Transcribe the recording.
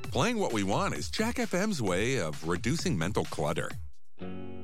Playing what we want is Jack FM's way of reducing mental clutter.